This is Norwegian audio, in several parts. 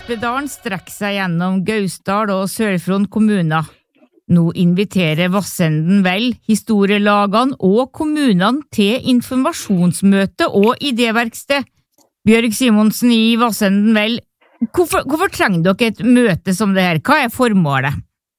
Espedalen strekker seg gjennom Gausdal og Sør-Fron kommuner. Nå inviterer Vassenden Vel historielagene og kommunene til informasjonsmøte og idéverksted. Bjørg Simonsen i Vassenden Vel, hvorfor trenger dere et møte som det her? Hva formålet?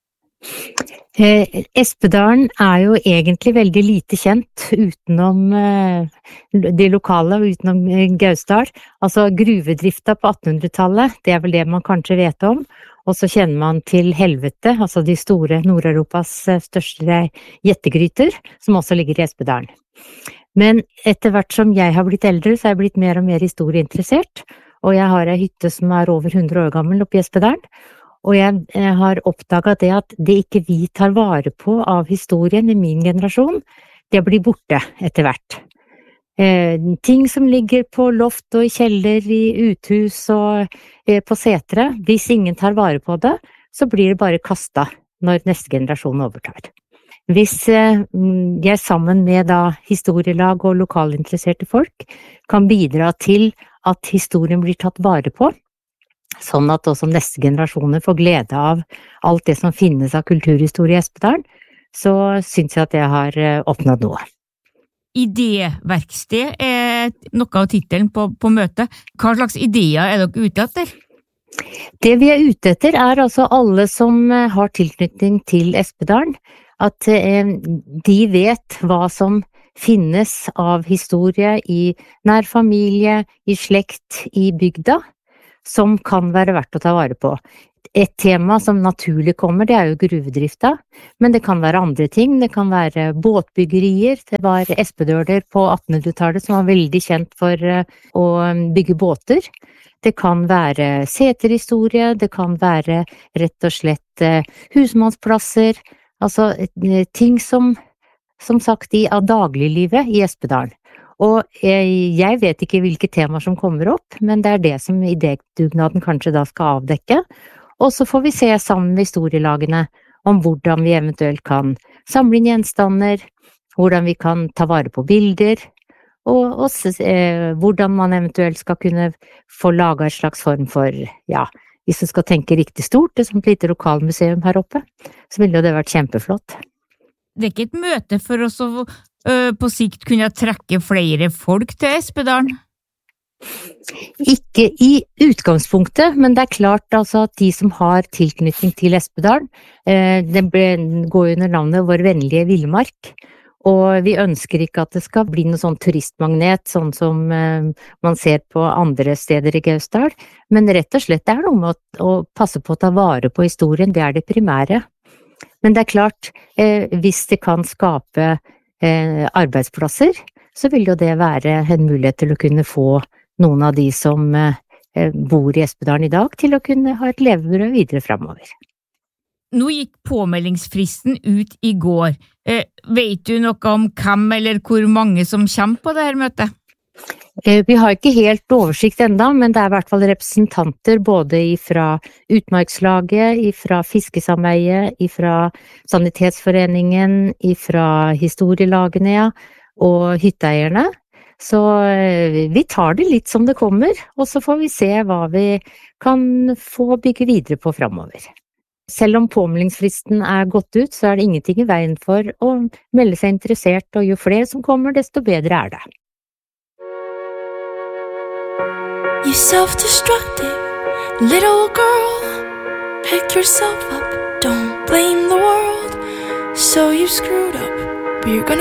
Espedalen jo egentlig veldig lite kjent utenom de lokale og utenom Gausdal. Altså gruvedrifta på 1800-tallet, det vel det man kanskje vet om. Og så kjenner man til Helvete, altså de store Nord-Europas største jettegryter, som også ligger i Espedalen. Men etter hvert som jeg har blitt eldre, så har jeg blitt mer og mer historieinteressert. Og jeg har en hytte som over 100 år gammel oppe i Espedalen. Og jeg har oppdaget det at det ikke vi tar vare på av historien i min generasjon, det blir borte etter hvert. Ting som ligger på loft og i kjeller, i uthus og på setre, hvis ingen tar vare på det, så blir det bare kastet når neste generasjon overtar. Hvis jeg sammen med historielag og lokalinteresserte folk kan bidra til at historien blir tatt vare på, sånn at også neste generasjoner får glede av alt det som finnes av kulturhistorie i Espedalen, så synes jeg at jeg har oppnådd noe. Idéverksted noe av titelen på møtet. Hva slags ideer dere ute etter? Det vi ute etter altså alle som har tilknytning til Espedalen, at de vet hva som finnes av historie i nær familie, i slekt, i bygda, som kan være verdt å ta vare på. Et tema som naturlig kommer, det jo gruvedrifta, men det kan være andre ting. Det kan være båtbyggerier. Det var Espedøler på 1800-tallet som var veldig kjent for å bygge båter. Det kan være seterhistorie, det kan være rett og slett husmannsplasser, altså ting som sagt av dagliglivet i Espedalen. Og jeg vet ikke hvilke temaer som kommer opp, men det det som idédugnaden kanskje da skal avdekke. Og så får vi se sammen med historielagene om hvordan vi eventuelt kan samle inn gjenstander, hvordan vi kan ta vare på bilder, og hvordan man eventuelt skal kunne få laget et slags form for, hvis du skal tenke riktig stort, det som et lite lokalmuseum her oppe, så ville det vært kjempeflott. Det ikke et møte for oss å på sikt kunne trekke flere folk til Espedalen? Ikke i utgangspunktet, men det klart altså at de som har tilknytning til Espedalen, det går under navnet Vår vennlige Villmark, og vi ønsker ikke at det skal bli noe sånn turistmagnet, sånn som man ser på andre steder i Gausdal, men rett og slett det noe med å passe på å ta vare på historien, det det primære. Men det klart, hvis det kan skape arbeidsplasser, så vil jo det være en mulighet til å kunne få noen av de som bor i Espedalen i dag til å kunne ha et levebrød videre fremover. Nå gikk påmeldingsfristen ut i går. Vet du noe om hvem eller hvor mange som kommer på dette møtet? Vi har ikke helt oversikt enda, men det i hvert fall representanter både fra Utmarkslaget, fra Fiskesameiet, fra Sanitetsforeningen, fra historielagene og hytteeierne. Så vi tar det litt som det kommer, og så får vi se hva vi kan få bygge videre på fremover. Selv om påmeldingsfristen gått ut, så det ingenting i veien for å melde seg interessert, og jo flere som kommer, desto bedre det. You self-destructive little girl, pick yourself up, don't blame the world. So you screwed up, but you're gonna